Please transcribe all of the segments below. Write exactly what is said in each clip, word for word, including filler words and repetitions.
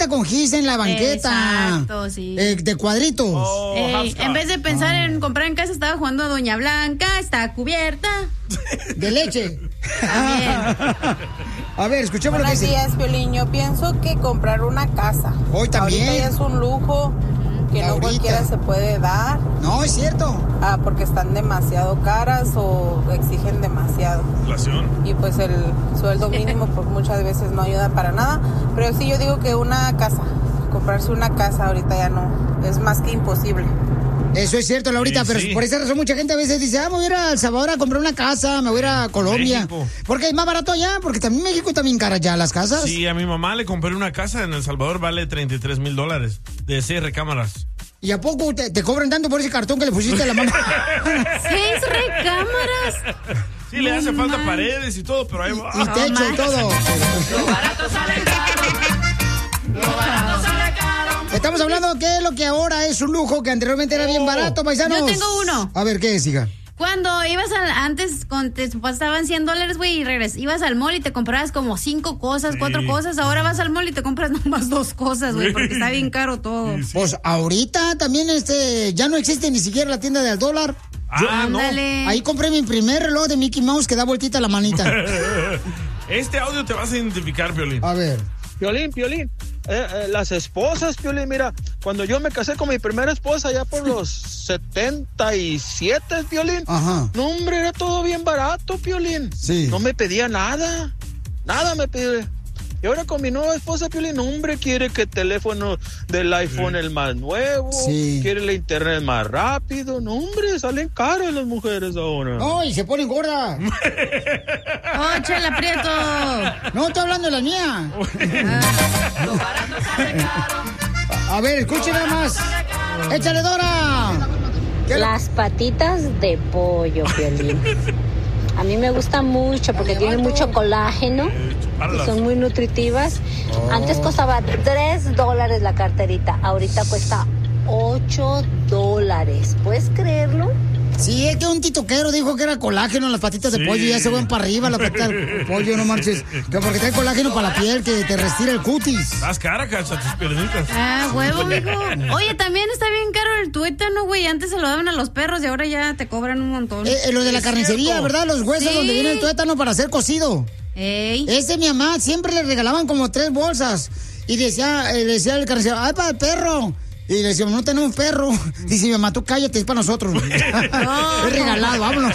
casa con gis en la banqueta. Exacto, sí. Eh, de cuadritos. Oh, Ey, en vez de pensar oh. en comprar en casa, estaba jugando a Doña Blanca, está cubierta. De leche. A ver, escuchemos Buenos lo que dice. días, Piolín. Yo pienso que comprar una casa. Hoy también. Ahorita ya es un lujo que Ahorita. no cualquiera se puede dar. No, es cierto. Ah, porque están demasiado caras o exigen demasiado. Inflación. Y pues el sueldo mínimo pues muchas veces no ayuda para nada. Pero sí yo digo que una casa, comprarse una casa ahorita ya no, es más que imposible. Eso es cierto, Laurita, sí, pero sí. por esa razón mucha gente a veces dice, ah, me voy a ir a El Salvador a comprar una casa, me voy a ir a Colombia. México. Porque es más barato allá, porque también México también cara ya las casas. Sí, a mi mamá le compré una casa en El Salvador, vale treinta y tres mil dólares, de seis recámaras. ¿Y a poco te, te cobran tanto por ese cartón que le pusiste a la mamá? ¿Seis recámaras? Sí, le hace falta paredes y todo, pero ahí va. Y, y techo y todo. Lo barato sale caro. Lo barato sale caro. Estamos hablando de qué es lo que ahora es un lujo, que anteriormente era bien barato, paisanos. Yo tengo uno. A ver, ¿qué es, hija? Cuando ibas al, antes, con te pasaban cien dólares, güey, y regres, ibas al mall y te comprabas como cinco cosas, sí. cuatro cosas. Ahora vas al mall y te compras nomás dos cosas, güey, porque está bien caro todo. Sí, sí. Pues ahorita también este ya no existe ni siquiera la tienda del dólar. Ah, Yo, no. Ahí compré mi primer reloj de Mickey Mouse que da vueltita la manita. Este audio te vas a identificar, Piolín. A ver. Piolín, Piolín. Eh, eh, las esposas, Piolín, mira, cuando yo me casé con mi primera esposa ya por los setenta y siete, Piolín. Ajá. No, hombre, era todo bien barato, Piolín. Sí. No me pedía nada. Nada me pedía. Y ahora con mi nueva esposa, Piolín, hombre, quiere que el teléfono del iPhone sí. el más nuevo, sí. quiere la internet más rápido. No, hombre, salen caras las mujeres ahora. No, y se ponen gordas. ¡Oh, Chela Prieto! No, estoy hablando de la mía. Lo barato sale caro. A ver, escuchen nada más. ¡Échale, Dora! Las patitas de pollo, Piolín. A mí me gusta mucho porque tienen mucho colágeno y son muy nutritivas. Oh. Antes costaba tres dólares la carterita, ahorita cuesta ocho dólares. ¿Puedes creerlo? Sí, es que un titoquero dijo que era colágeno en las patitas sí. de pollo y ya se van para arriba las patitas de pollo, no marches. Que porque trae colágeno para la piel, que te respira el cutis. Estás cara, cacha, tus piernitas. Ah, huevo, mijo. Oye, también está bien caro el tuétano, güey. Antes se lo daban a los perros y ahora ya te cobran un montón. Eh, eh, lo de la carnicería, cierto. ¿Verdad? Los huesos sí. donde viene el tuétano para ser cocido. Ey. Ese mi mamá siempre le regalaban como tres bolsas. Y decía, eh, decía el carnicero, ¡ay, para el perro! Y le decíamos, no tenemos perro. Dice mi mamá, tú cállate, es para nosotros. No. Es regalado, vámonos.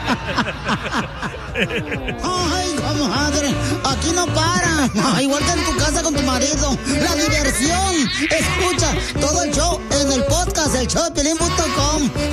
Ay, comadre, aquí no para. Igual que en tu casa con tu marido. La diversión. Escucha todo el show en el podcast, el show de Piolín punto com.